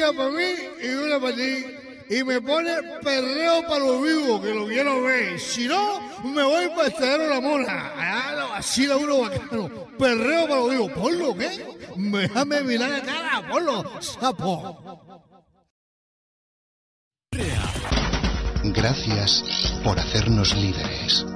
día para mí y una para ti. Y me pone perreo para los vivos, que lo quiero ver. Si no, me voy para el Estadero La Mona. Allá lo vacila uno bacano. Perreo para los vivos. ¿Ponlo qué? Déjame mirar la cara. Ponlo, sapo. Gracias por hacernos líderes.